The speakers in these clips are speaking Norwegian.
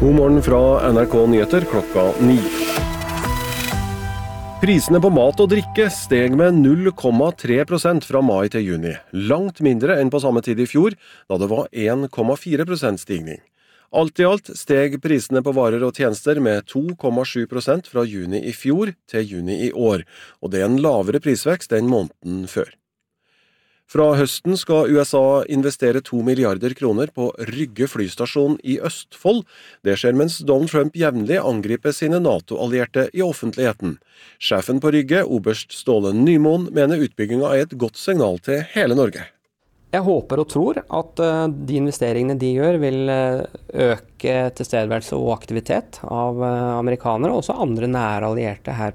God morgen fra NRK Nyheter klokka 9. Prisene på mat og drikke steg med 0,3% fra mai til juni. Langt mindre enn på samme tid i fjor, da det var 1,4% stigning. Alt i alt steg prisene på varer og tjenester med 2,7% fra juni i fjor til juni i år, og det er en lavere prisvekst enn måneden før. Fra høsten skal USA investere 2 milliarder kroner på Rygge flystasjon i Østfold. Det skjer mens Donald Trump jevnlig angriper sine NATO-allierte i offentligheten. Sjefen på Rygge, oberst Ståle Nymoen, mener utbyggingen er et godt signal til hele Norge. Jeg håper og tror at de investeringene de gjør vil øke tilstedeværelse og aktivitet av amerikanere, og også andre nære allierte her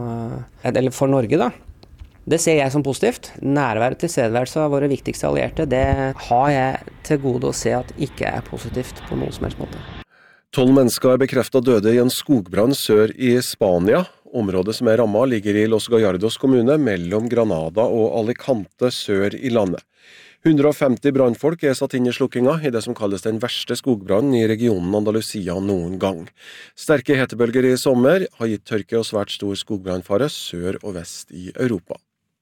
for Norge da. Det ser jeg som positivt. Nærvær og tilstedeværelse av våre viktigste allierte, det har jeg til gode å se at ikke er positivt på noen som helst måte. 12 mennesker er bekreftet døde i en skogbrann sør i Spania. Området som er rammet ligger i Los Gallardos kommune mellom Granada og Alicante sør i landet. 150 brannfolk er satt inn i slukkinga i det som kalles den verste skogbrannen i regionen Andalusia noen gang. Sterke hetebølger i sommer har gitt tørke og svært stor skogbrannfare sør og vest i Europa.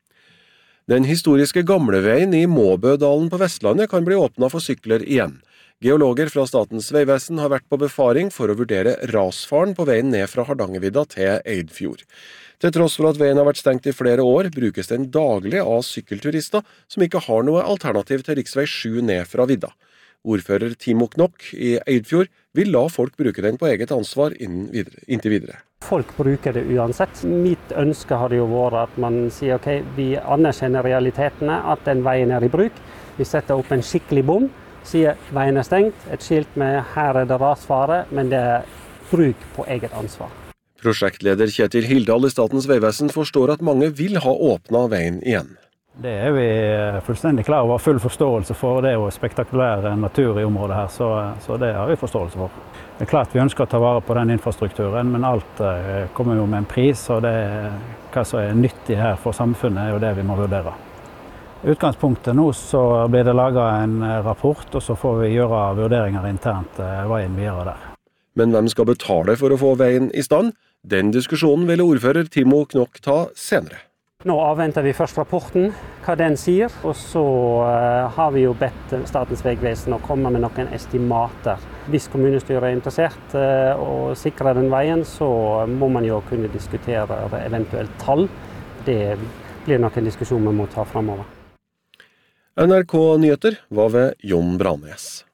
Den historiske gamleveien i Måbødalen på Vestlandet kan bli åpnet for sykler igjen. Geologer fra Statens vegvesen har vært på befaring for å vurdere rasfaren på veien ned fra Hardangervidda til Eidfjord. Til tross for at veien har vært stengt i flere år, brukes den daglig av sykkelturister som ikke har noe alternativ til riksvei 7 ned fra vidda. Ordfører Timo Knokk i Eidfjord vil la folk bruke den på eget ansvar inntil videre. Folk bruker det uansett. Mitt ønske hadde jo vært at man sier ok, vi anerkjenner realitetene, at den veien er i bruk. Vi setter opp en skikkelig bom, sier veien er stengt, et skilt med her er det rasfare, men det er bruk på eget ansvar. Prosjektleder Kjetil Hildal i Statens vegvesen forstår at mange vil ha åpnet veien igjen. Det er vi fullstendig klar over, full forståelse for. Det er jo spektakulær natur i området her, så det har vi forståelse for. Det er klart vi ønsker å ta vare på den infrastrukturen, men alt kommer jo med en pris, og hva som er nyttig her for samfunnet er jo det vi må vurdere. I utgangspunktet nå så blir det laget en rapport, og så får vi gjøre vurderinger internt veien videre der. Men hvem skal betale for å få veien i stand? Den diskusjonen vil ordfører Timo Knokk ta senere. Nå avventer vi først rapporten, hva den sier, og så har vi jo bedt Statens vegvesen å komme med noen estimater. Hvis kommunestyret er interessert å sikre den veien, så må man jo kunne diskutere eventuelt tall. Det blir nok en diskusjon vi må ta fremover. NRK Nyheter var ved Jon Branes.